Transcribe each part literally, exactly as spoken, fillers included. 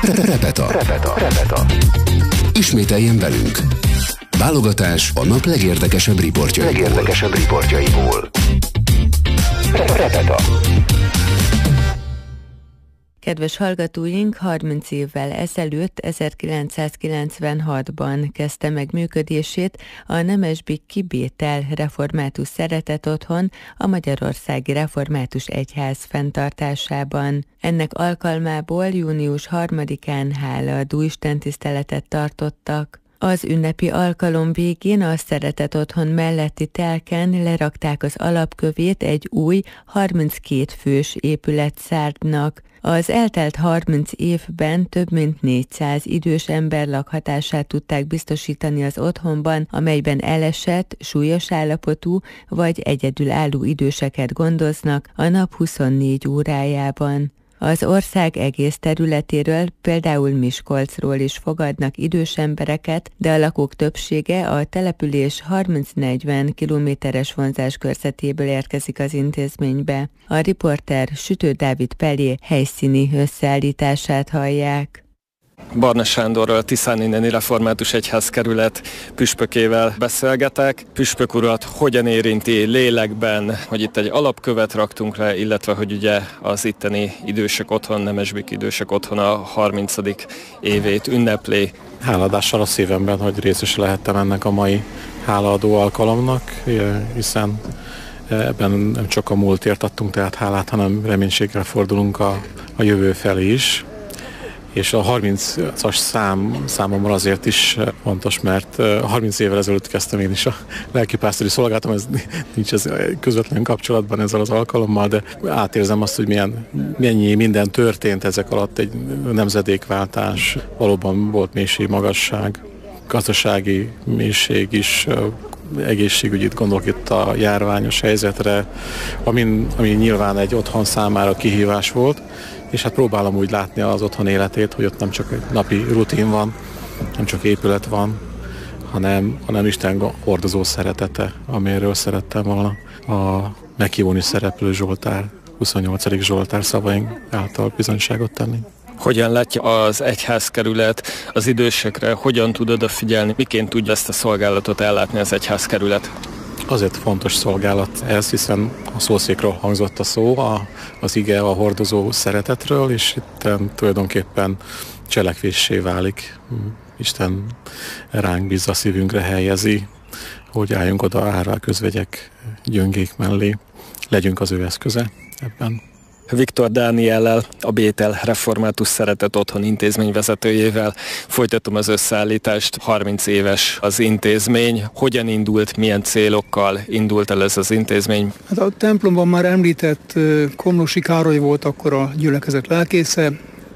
Repeta. Repeta. Repeta. Ismételjen velünk. Válogatás a nap legérdekesebb riportjaiból. Legérdekesebb riportjaiból. Repeta. Kedves hallgatóink, harminc évvel ezelőtt, ezerkilencszázkilencvenhatban kezdte meg működését a Nemesbiki Bétel Református Szeretetotthon a Magyarországi Református Egyház fenntartásában. Ennek alkalmából június harmadikán hálaadó istentiszteletet tartottak. Az ünnepi alkalom végén a Szeretetotthon melletti telken lerakták az alapkövét egy új, harminckét fős épületszárnynak. Az eltelt harminc évben több mint négyszáz idős ember lakhatását tudták biztosítani az otthonban, amelyben elesett, súlyos állapotú vagy egyedülálló időseket gondoznak a nap huszonnégy órájában. Az ország egész területéről, például Miskolcról is fogadnak idős embereket, de a lakók többsége a település harminc-negyven kilométeres vonzáskörzetéből érkezik az intézménybe. A riporter Sütő Dávid Pelé helyszíni összeállítását hallják. Barna Sándorral, Tiszáninneni Református Egyházkerület püspökével beszélgetek. Püspök urat hogyan érinti lélekben, hogy itt egy alapkövet raktunk le, illetve hogy ugye az itteni idősek otthon, Nemesbiki idősek otthon a harmincadik évét ünnepli. Háladással a szívemben, hogy részes lehettem ennek a mai hálaadó alkalomnak, hiszen ebben nem csak a múltért adtunk tehát hálát, hanem reménységre fordulunk a, a jövő felé is. És a harmincas szám számomra azért is fontos, mert harminc évvel ezelőtt kezdtem én is a lelkipásztori szolgálatom, ez nincs ez közvetlen kapcsolatban ezzel az alkalommal, de átérzem azt, hogy milyen, mennyi minden történt ezek alatt, egy nemzedékváltás, valóban volt mélység, magasság, gazdasági mélység is, egészségügyit, gondolok itt a járványos helyzetre, ami, ami nyilván egy otthon számára kihívás volt, és hát próbálom úgy látni az otthon életét, hogy ott nem csak egy napi rutin van, nem csak épület van, hanem, hanem Isten hordozó szeretete, amiről szerettem volna a meghívóni szereplő Zsoltár, huszonnyolcadik Zsoltár szavaink által bizonyságot tenni. Hogyan látja az egyházkerület az idősekre, hogyan tud odafigyelni, miként tudja ezt a szolgálatot ellátni az egyházkerület? Azért fontos szolgálat ez, hiszen a szószékről hangzott a szó, a, az ige a hordozó szeretetről, és itt tulajdonképpen cselekvéssé válik. Isten ránk bízza, szívünkre helyezi, hogy álljunk oda árvá közvegyek gyöngék mellé, legyünk az ő eszköze ebben. Viktor Dániellel, a Bétel Református Szeretetotthon intézmény vezetőjével folytatom az összeállítást. harminc éves az intézmény. Hogyan indult, milyen célokkal indult el ez az intézmény? Hát a templomban már említett Komlósi Károly volt akkor a gyülekezet lelkésze.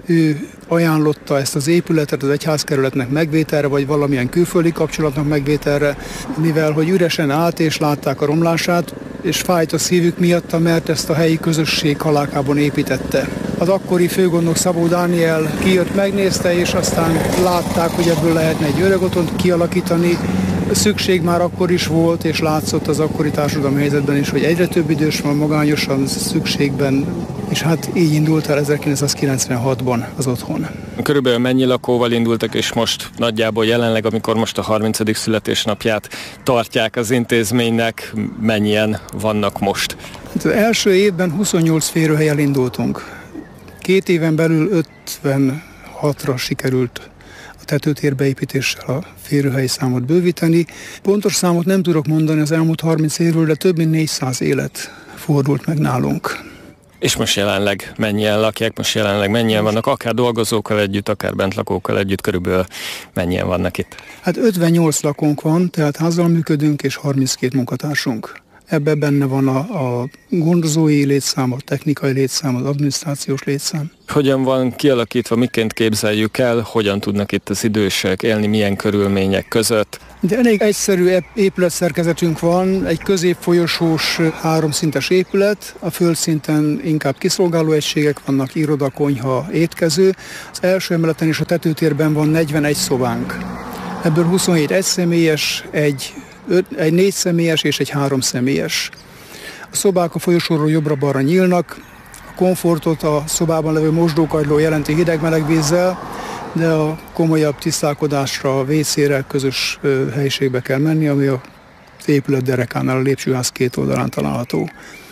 Ő ajánlotta ezt az épületet az egyházkerületnek megvételre, vagy valamilyen külföldi kapcsolatnak megvételre, mivel hogy üresen állt és látták a romlását, és fájt a szívük miatta, mert ezt a helyi közösség halákában építette. Az akkori főgondnok Szabó Dániel kijött, megnézte, és aztán látták, hogy ebből lehetne egy öreg otthont kialakítani. Szükség már akkor is volt, és látszott az akkori társadalmi helyzetben is, hogy egyre több idős van magányosan szükségben, és hát így indult el ezerkilencszázkilencvenhatban az otthon. Körülbelül mennyi lakóval indultak, és most nagyjából jelenleg, amikor most a harmincadik születésnapját tartják az intézménynek, mennyien vannak most? Hát az első évben huszonnyolc férőhelyen indultunk. Két éven belül ötvenhatra sikerült a tetőtér beépítéssel a férőhelyi számot bővíteni. Pontos számot nem tudok mondani az elmúlt harminc évről, de több mint négyszáz élet fordult meg nálunk. És most jelenleg mennyien lakják, most jelenleg mennyien vannak, akár dolgozókkal együtt, akár bentlakókkal együtt, körülbelül mennyien vannak itt? Hát ötvennyolc lakónk van, tehát házzal működünk, és harminckét munkatársunk. Ebben benne van a, a gondozói létszám, a technikai létszám, az adminisztrációs létszám. Hogyan van kialakítva, miként képzeljük el, hogyan tudnak itt az idősek élni, milyen körülmények között? De elég egyszerű épületszerkezetünk van, egy középfolyosós háromszintes épület, a földszinten inkább kiszolgáló egységek vannak, iroda, konyha, étkező. Az első emeleten és a tetőtérben van negyvenegy szobánk. Ebből huszonhét egyszemélyes, egy, öt, egy négy személyes és egy három személyes. A szobák a folyosóról jobbra-balra nyílnak, a komfortot a szobában levő mosdókagyló jelenti hideg-meleg vízzel, de a komolyabb tisztálkodásra, a vécére közös helyiségbe kell menni, ami a épület derekánál, a lépcsőház két oldalán található.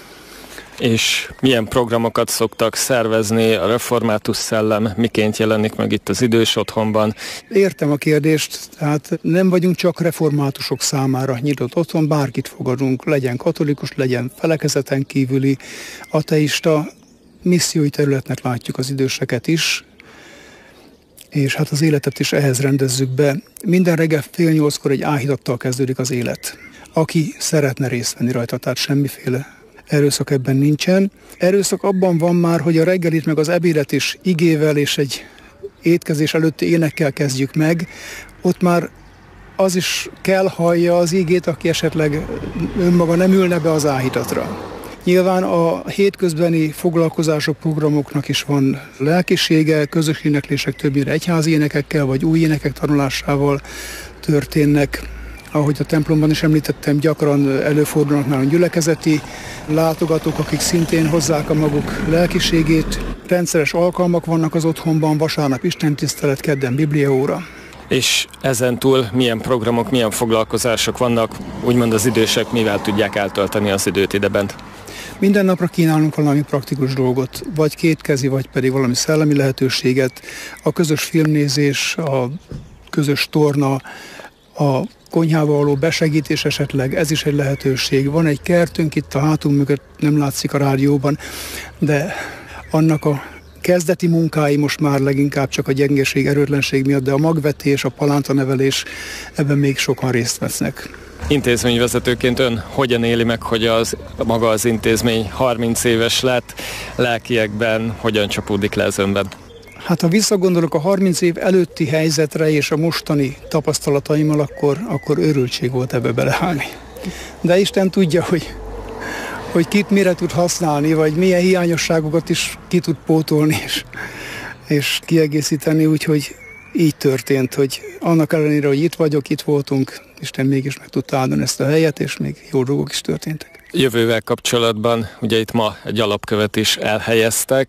És milyen programokat szoktak szervezni, a református szellem miként jelenik meg itt az idős otthonban? Értem a kérdést, tehát nem vagyunk csak reformátusok számára nyitott otthon, bárkit fogadunk, legyen katolikus, legyen felekezeten kívüli, ateista, missziói területnek látjuk az időseket is, és hát az életet is ehhez rendezzük be. Minden reggel fél nyolckor egy áhítattal kezdődik az élet. Aki szeretne részt venni rajta, tehát semmiféle erőszak ebben nincsen. Erőszak abban van már, hogy a reggelit meg az ebédet is igével és egy étkezés előtti énekkel kezdjük meg. Ott már az is kell hallja az igét, aki esetleg önmaga nem ülne be az áhítatra. Nyilván a hétközbeni foglalkozások, programoknak is van lelkisége, közös éneklések többnyire egyházi énekekkel vagy új énekek tanulásával történnek. Ahogy a templomban is említettem, gyakran előfordulnak nálunk gyülekezeti látogatók, akik szintén hozzák a maguk lelkiségét. Rendszeres alkalmak vannak az otthonban, vasárnap istentisztelet, kedden bibliaóra. És ezen túl milyen programok, milyen foglalkozások vannak, úgymond az idősek mivel tudják eltölteni az időt idebent? Minden napra kínálunk valami praktikus dolgot, vagy kétkezi, vagy pedig valami szellemi lehetőséget. A közös filmnézés, a közös torna, a konyhába való besegítés esetleg, ez is egy lehetőség. Van egy kertünk itt a hátunk mögött, nem látszik a rádióban, de annak a kezdeti munkái most már leginkább csak a gyengeség, erőtlenség miatt, de a magvetés, a palántanevelés, ebben még sokan részt vesznek. Intézményvezetőként ön hogyan éli meg, hogy az, maga az intézmény harminc éves lett, lelkiekben hogyan csapódik le ez önben? Hát ha visszagondolok a harminc év előtti helyzetre és a mostani tapasztalataimmal, akkor, akkor örültség volt ebbe beleállni. De Isten tudja, hogy, hogy kit mire tud használni, vagy milyen hiányosságokat is ki tud pótolni és, és kiegészíteni, úgyhogy így történt, hogy annak ellenére, hogy itt vagyok, itt voltunk, Isten mégis meg tudta áldani ezt a helyet, és még jó dolgok is történtek. Jövővel kapcsolatban, ugye itt ma egy alapkövet is elhelyeztek.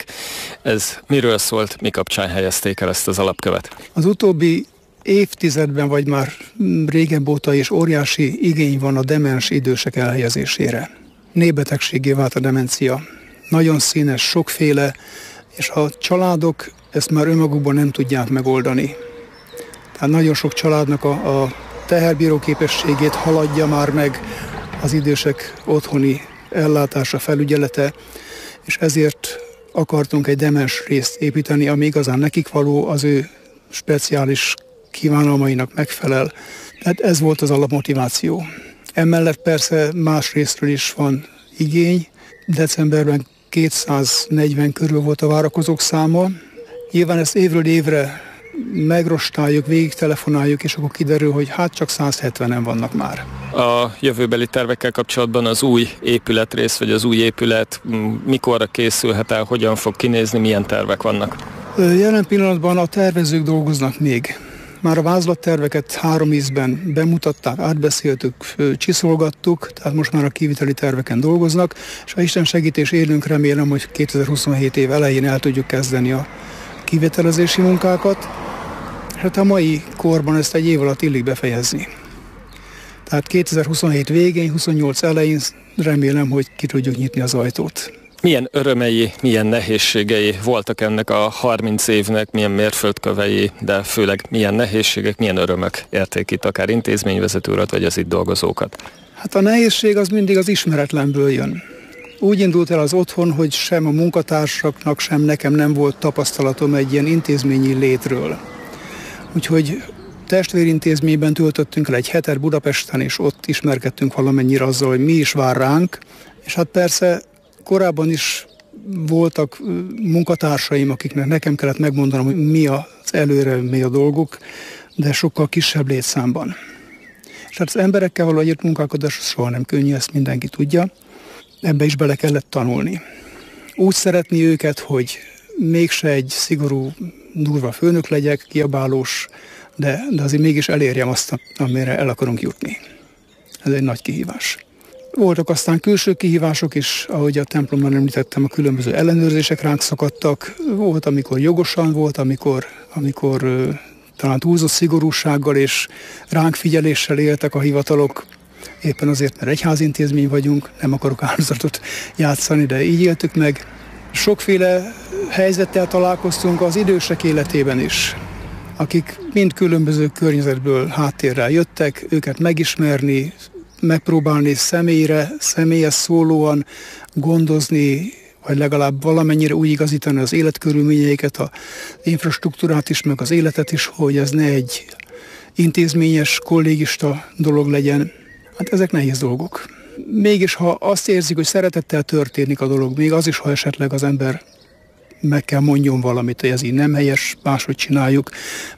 Ez miről szólt, mi kapcsán helyezték el ezt az alapkövet? Az utóbbi évtizedben, vagy már régebb óta is óriási igény van a demens idősek elhelyezésére. Népbetegségé vált a demencia. Nagyon színes, sokféle, és a családok ezt már önmagukban nem tudják megoldani. Tehát nagyon sok családnak a, a teherbíró képességét haladja már meg az idősek otthoni ellátása, felügyelete, és ezért akartunk egy demens részt építeni, ami igazán nekik való, az ő speciális kívánalmainak megfelel. Tehát ez volt az alapmotiváció. Emellett persze más részről is van igény. Decemberben kétszáznegyven körül volt a várakozók száma. Nyilván ezt évről évre megrostáljuk, végig telefonáljuk, és akkor kiderül, hogy hát csak száz hetvenen vannak már. A jövőbeli tervekkel kapcsolatban az új épületrész, vagy az új épület mikorra készülhet el, hogyan fog kinézni, milyen tervek vannak? Jelen pillanatban a tervezők dolgoznak még. Már a vázlatterveket három ízben bemutatták, átbeszéltük, csiszolgattuk, tehát most már a kiviteli terveken dolgoznak, és ha Isten segítés élünk, remélem, hogy kétezer-huszonhét év elején el tudjuk kezdeni a kivitelezési munkákat. Hát a mai korban ezt egy év alatt illik befejezni. Tehát kétezer-huszonhét végén, huszonnyolc elején remélem, hogy ki tudjuk nyitni az ajtót. Milyen örömei, milyen nehézségei voltak ennek a harminc évnek, milyen mérföldkövei, de főleg milyen nehézségek, milyen örömök érték itt akár intézményvezető urat, vagy az itt dolgozókat? Hát a nehézség az mindig az ismeretlenből jön. Úgy indult el az otthon, hogy sem a munkatársaknak, sem nekem nem volt tapasztalatom egy ilyen intézményi létről. Úgyhogy testvérintézményben töltöttünk el egy hetet Budapesten, és ott ismerkedtünk valamennyire azzal, hogy mi is vár ránk. És hát persze korábban is voltak munkatársaim, akiknek nekem kellett megmondanom, hogy mi az előre, mi a dolguk, de sokkal kisebb létszámban. És hát az emberekkel való együtt munkálkodás soha nem könnyű, ezt mindenki tudja. Ebbe is bele kellett tanulni. Úgy szeretni őket, hogy mégse egy szigorú, durva főnök legyek, kiabálós, de, de azért mégis elérjem azt, amire el akarunk jutni. Ez egy nagy kihívás. Voltak aztán külső kihívások is, ahogy a templomban említettem, a különböző ellenőrzések ránk szakadtak. Volt, amikor jogosan, volt, amikor, amikor talán túlzott szigorúsággal és ránk figyeléssel éltek a hivatalok, éppen azért, mert egyházintézmény vagyunk, nem akarok áldozatot játszani, de így éltük meg. Sokféle helyzettel találkoztunk az idősek életében is, akik mind különböző környezetből, háttérrel jöttek, őket megismerni, megpróbálni személyre, személyes szólóan gondozni, vagy legalább valamennyire úgy igazítani az életkörülményeiket, az infrastruktúrát is, meg az életet is, hogy ez ne egy intézményes, kollégista dolog legyen. Hát ezek nehéz dolgok. Mégis, ha azt érzik, hogy szeretettel történik a dolog, még az is, ha esetleg az ember meg kell mondjon valamit, hogy ez így nem helyes, máshogy csináljuk,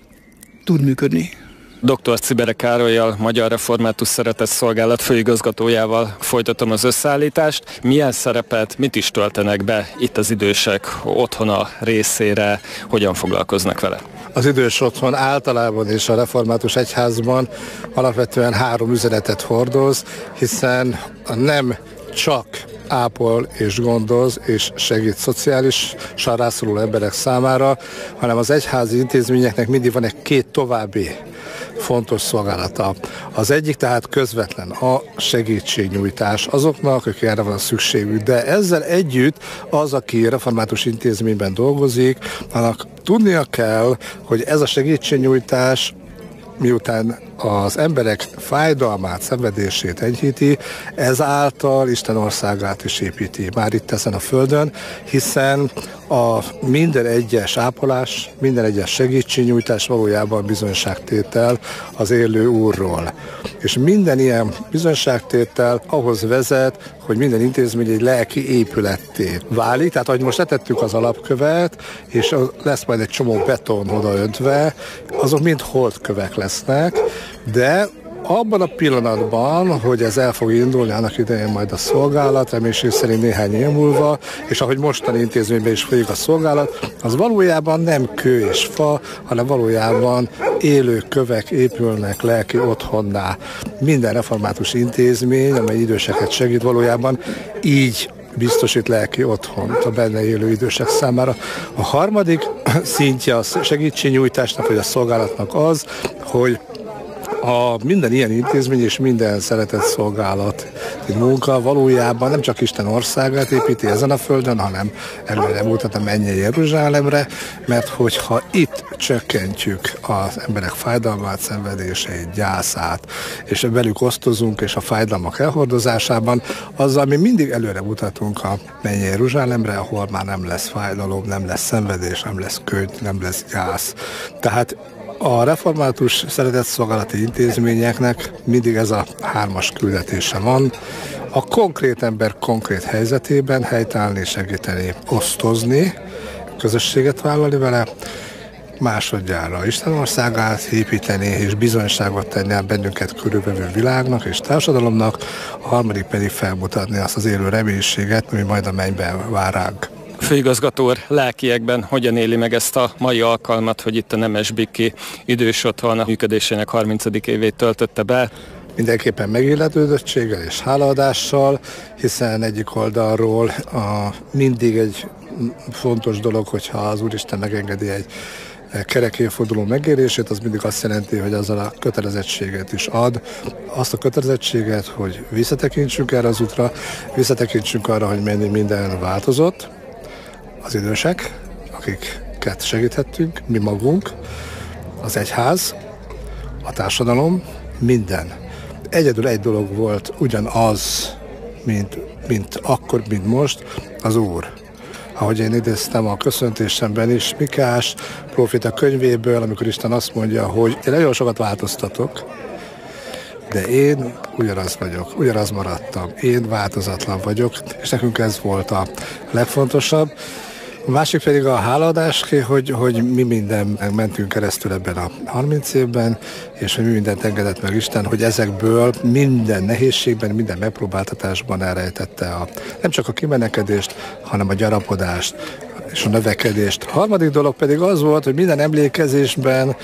tud működni. doktor Czibere Károllyal, Magyar Református Szeretetszolgálat főigazgatójával folytatom az összeállítást. Milyen szerepet, mit is töltenek be itt az idősek otthona részére, hogyan foglalkoznak vele? Az idős otthon általában és a Református Egyházban alapvetően három üzenetet hordoz, hiszen nem csak ápol és gondoz és segít szociálisan rászoruló emberek számára, hanem az egyházi intézményeknek mindig van egy két további fontos szolgálata. Az egyik tehát közvetlen a segítségnyújtás azoknak, akik erre van szükségük, de ezzel együtt az, aki református intézményben dolgozik, annak tudnia kell, hogy ez a segítségnyújtás miután az emberek fájdalmát, szenvedését enyhíti, ezáltal Isten országát is építi már itt ezen a földön, hiszen a minden egyes ápolás, minden egyes segítségnyújtás valójában bizonyságtétel az élő Úrról. És minden ilyen bizonyságtétel ahhoz vezet, hogy minden intézmény egy lelki épületté válik. Tehát ahogy most letettük az alapkövet, és lesz majd egy csomó beton odaöntve, azok mind holdkövek lesznek, de abban a pillanatban, hogy ez el fog indulni, annak idején majd a szolgálat, reménység szerint néhány év múlva, és ahogy mostani intézményben is folyik a szolgálat, az valójában nem kő és fa, hanem valójában élő kövek épülnek lelki otthonná. Minden református intézmény, amely időseket segít, valójában így biztosít lelki otthont a benne élő idősek számára. A harmadik szintje a segítségnyújtásnak, vagy a szolgálatnak az, hogy a minden ilyen intézmény és minden szeretett szolgálat munka valójában nem csak Isten országát építi ezen a földön, hanem előre mutat a mennyei Jeruzsálemre, mert hogyha itt csökkentjük az emberek fájdalmát, szenvedéseit, gyászát, és velük osztozunk, és a fájdalmak elhordozásában, azzal mi mindig előre mutatunk a mennyei Jeruzsálemre, ahol már nem lesz fájdalom, nem lesz szenvedés, nem lesz köd, nem lesz gyász. Tehát a református szeretetszolgálati intézményeknek mindig ez a hármas küldetése van. A konkrét ember konkrét helyzetében helytállni, segíteni, osztozni, közösséget vállalni vele, másodjára Isten országát építeni és bizonyságot tenni a bennünket körülvevő világnak és társadalomnak, a harmadik pedig felmutatni azt az élő reménységet, ami majd a mennyben vár ránk. Főigazgató úr, lelkiekben hogyan éli meg ezt a mai alkalmat, hogy itt a Nemes-Bikki idős otthon működésének harmincadik évét töltötte be? Mindenképpen megilletődöttséggel és hálaadással, hiszen egyik oldalról a, mindig egy fontos dolog, hogyha az Úristen megengedi egy kerek évforduló megérését, az mindig azt jelenti, hogy azzal a kötelezettséget is ad. Azt a kötelezettséget, hogy visszatekintsünk erre az útra, visszatekintsünk arra, hogy mennyi minden változott, az idősek, akiket segíthettünk, mi magunk, az egyház, a társadalom, minden. Egyedül egy dolog volt ugyanaz, mint, mint akkor, mint most, az Úr. Ahogy én idéztem a köszöntésemben is, Mikás próféta könyvéből, amikor Isten azt mondja, hogy én nagyon sokat változtatok, de én ugyanaz vagyok, ugyanaz maradtam, én változatlan vagyok, és nekünk ez volt a legfontosabb. A másik pedig a hálaadás, hogy, hogy mi minden mentünk keresztül ebben a harminc évben, és hogy mi mindent engedett meg Isten, hogy ezekből minden nehézségben, minden megpróbáltatásban elrejtette a, nem csak a kimenekedést, hanem a gyarapodást és a növekedést. A harmadik dolog pedig az volt, hogy minden emlékezésben